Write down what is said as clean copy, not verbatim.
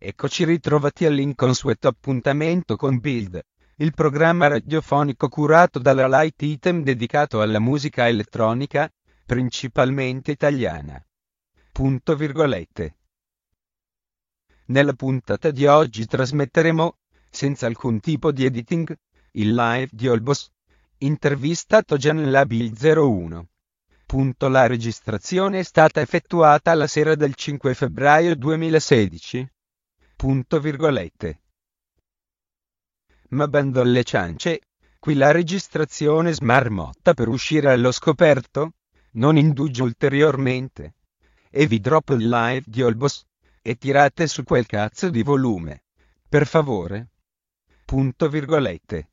Eccoci ritrovati all'inconsueto appuntamento con Build, il programma radiofonico curato dalla Light Item dedicato alla musica elettronica, principalmente italiana. Punto virgolette. Nella puntata di oggi trasmetteremo, senza alcun tipo di editing, il live di Olbos, intervistato già nella Build 01. La registrazione è stata effettuata la sera del 5 febbraio 2016. Ma bando alle ciance, qui la registrazione smarmotta per uscire allo scoperto, non indugio ulteriormente. E vi droppo il live di Olbos, e tirate su quel cazzo di volume. Per favore. Punto virgolette.